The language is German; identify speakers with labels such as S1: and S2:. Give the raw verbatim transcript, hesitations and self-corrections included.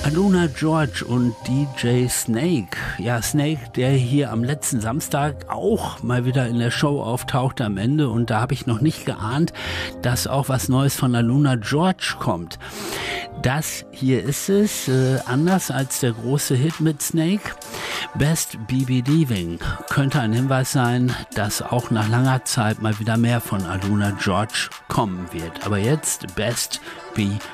S1: Aluna George und D J Snake. Ja, Snake, der hier am letzten Samstag auch mal wieder in der Show auftauchte am Ende, und da habe ich noch nicht geahnt, dass auch was Neues von Aluna George kommt. Das hier ist es, äh, anders als der große Hit mit Snake. Best B B Leaving könnte ein Hinweis sein, dass auch nach langer Zeit mal wieder mehr von Aluna George kommen wird. Aber jetzt Best B